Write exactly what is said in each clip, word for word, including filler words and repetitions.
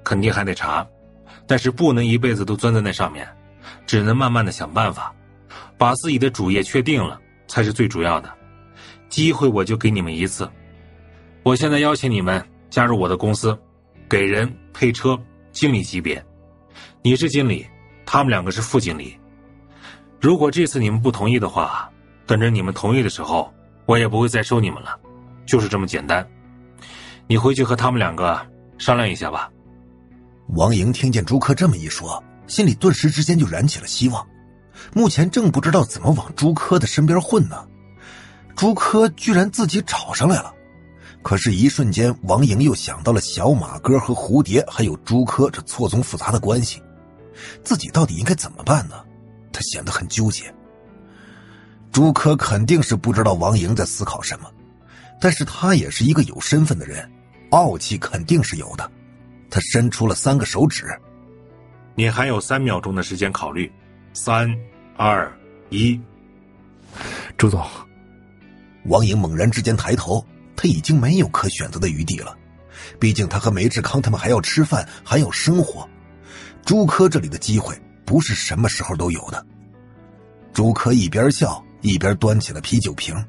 肯定还得查，但是不能一辈子都钻在那上面，只能慢慢的想办法，把自己的主业确定了才是最主要的。机会我就给你们一次，我现在邀请你们加入我的公司，给人配车，经理级别，你是经理，他们两个是副经理。如果这次你们不同意的话，等着你们同意的时候，我也不会再收你们了，就是这么简单。你回去和他们两个商量一下吧。 王莹听见朱科这么一说，心里顿时之间就燃起了希望。目前正不知道怎么往朱科的身边混呢，朱科居然自己找上来了。可是一瞬间，王莹又想到了小马哥和蝴蝶还有朱科这错综复杂的关系，自己到底应该怎么办呢？他显得很纠结。朱科肯定是不知道王莹在思考什么，但是他也是一个有身份的人，傲气肯定是有的。他伸出了三个手指。 你还有三秒钟的时间考虑。三二一。 朱总。 王莹猛然之间抬头，他已经没有可选择的余地了，毕竟他和梅志康他们还要吃饭，还要生活。朱科这里的机会不是什么时候都有的。朱科一边笑一边端起了啤酒瓶。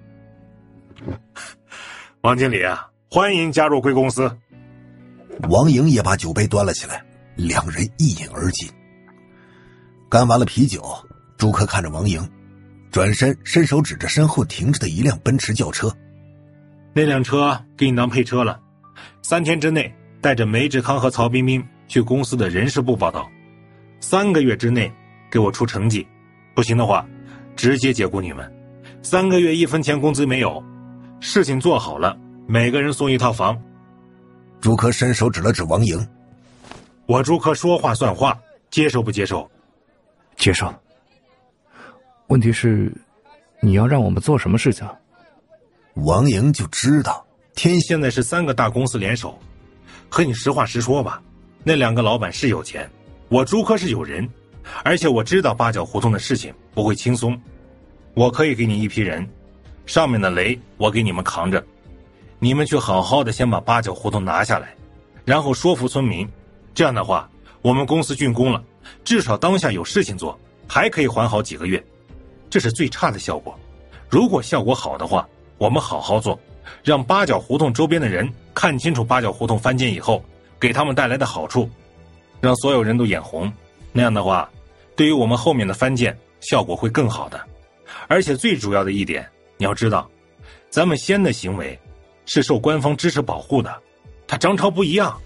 王经理啊，欢迎加入贵公司。 王莹也把酒杯端了起来，两人一饮而尽。干完了啤酒，朱科看着王莹，转身伸手指着身后停着的一辆奔驰轿车。 那辆车给你当配车了，三天之内带着梅志康和曹彬彬去公司的人事部报道，三个月之内给我出成绩，不行的话直接解雇你们，三个月一分钱工资没有，事情做好了每个人送一套房。 朱科伸手指了指王莹。 我朱科说话算话，接受不接受？ 接受。问题是你要让我们做什么事情？ 王莹就知道天现在是三个大公司联手，和你实话实说吧，那两个老板是有钱，我朱科是有人，而且我知道八角胡同的事情不会轻松，我可以给你一批人，上面的雷我给你们扛着，你们去好好的先把八角胡同拿下来，然后说服村民，这样的话我们公司竣工了，至少当下有事情做，还可以缓好几个月，这是最差的效果。如果效果好的话，我们好好做，让八角胡同周边的人看清楚八角胡同翻建以后给他们带来的好处，让所有人都眼红，那样的话对于我们后面的翻建效果会更好的。而且最主要的一点，你要知道咱们先的行为是受官方支持保护的，他张超不一样。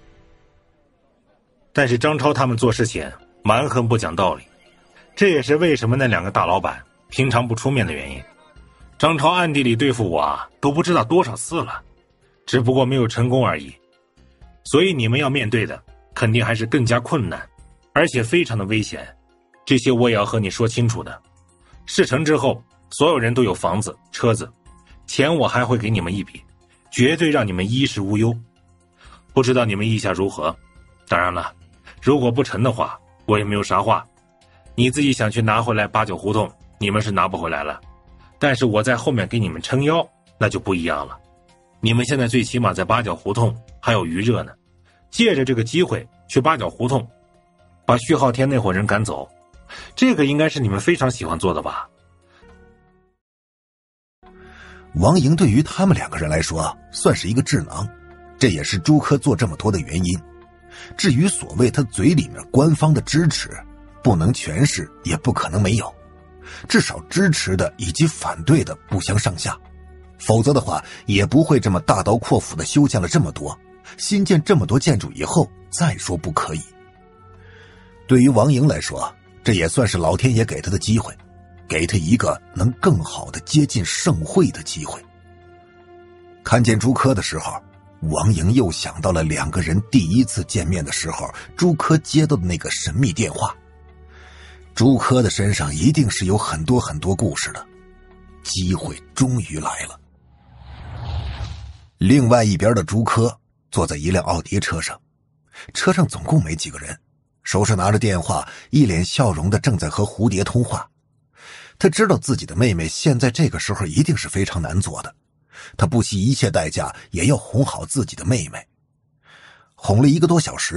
但是张超他们做事情蛮横不讲道理，这也是为什么那两个大老板平常不出面的原因。张超暗地里对付我啊，都不知道多少次了，只不过没有成功而已。所以你们要面对的肯定还是更加困难，而且非常的危险，这些我也要和你说清楚的。事成之后所有人都有房子车子，钱我还会给你们一笔，绝对让你们衣食无忧。不知道你们意下如何？当然了，如果不成的话我也没有啥话，你自己想去拿回来八角胡同你们是拿不回来了，但是我在后面给你们撑腰那就不一样了。你们现在最起码在八角胡同还有余热呢，借着这个机会去八角胡同把徐浩天那伙人赶走，这个应该是你们非常喜欢做的吧。 王莹对于他们两个人来说算是一个智囊，这也是朱科做这么多的原因。至于所谓他嘴里面官方的支持，不能全是也不可能没有，至少支持的以及反对的不相上下，否则的话也不会这么大刀阔斧的修建了这么多，新建这么多建筑以后再说不可以。对于王莹来说，这也算是老天爷给他的机会，给他一个能更好的接近盛会的机会。看见朱科的时候，王莹又想到了两个人第一次见面的时候朱科接到的那个神秘电话。朱科的身上一定是有很多很多故事的，机会终于来了。另外一边的朱科坐在一辆奥迪车上，车上总共没几个人，手上拿着电话，一脸笑容的正在和蝴蝶通话。他知道自己的妹妹现在这个时候一定是非常难做的，他不惜一切代价也要哄好自己的妹妹。哄了一个多小时，